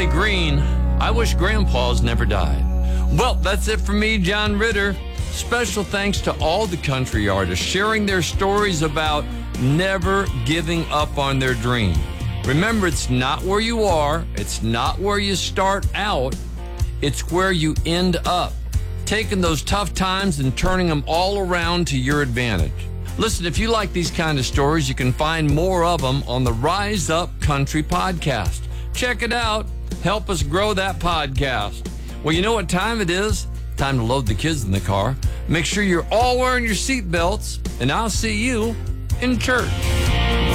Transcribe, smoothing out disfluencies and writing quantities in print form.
Willie Green, I wish grandpas never died. Well, that's it for me, John Ritter. Special thanks to all the country artists sharing their stories about never giving up on their dream. Remember, it's not where you are, it's not where you start out, it's where you end up. Taking those tough times and turning them all around to your advantage. Listen, if you like these kind of stories, you can find more of them on the Rise Up Country podcast. Check it out. Help us grow that podcast. Well, you know what time it is? Time to load the kids in the car. Make sure you're all wearing your seatbelts, and I'll see you in church.